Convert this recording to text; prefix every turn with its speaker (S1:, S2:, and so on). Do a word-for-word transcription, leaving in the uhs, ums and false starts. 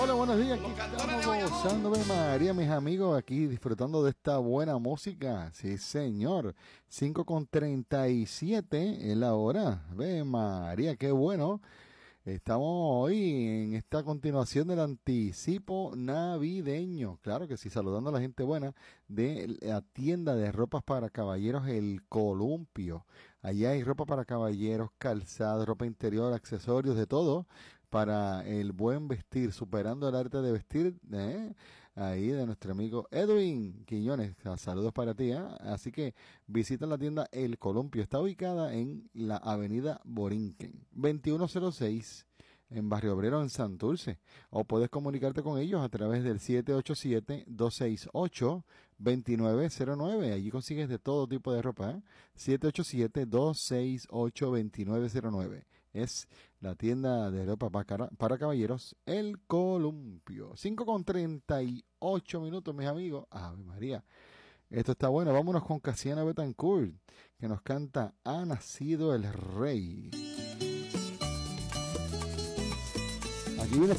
S1: Hola, buenos días, aquí estamos gozando de María, mis amigos, aquí disfrutando de esta buena música, sí señor, cinco con treinta y siete es la hora, ve María, qué bueno, estamos hoy en esta continuación del anticipo navideño, claro que sí, saludando a la gente buena de la tienda de ropas para caballeros El Columpio, allá hay ropa para caballeros, calzado, ropa interior, accesorios, de todo, para el buen vestir, superando el arte de vestir, ¿eh? Ahí de nuestro amigo Edwin Quiñones. Saludos para ti, ¿eh? Así que visita la tienda El Columpio. Está ubicada en la avenida Borinquen, veintiuno cero seis, en Barrio Obrero, en Santurce. O puedes comunicarte con ellos a través del siete ocho siete, dos seis ocho, dos nueve cero nueve. Allí consigues de todo tipo de ropa, ¿eh? siete ocho siete, dos seis ocho, dos nueve cero nueve. Es la tienda de ropa para, para caballeros, El Columpio. cinco con treinta y ocho minutos, mis amigos. Ave María. Esto está bueno. Vámonos con Casiana Betancourt, que nos canta Ha nacido el rey. Aquí viene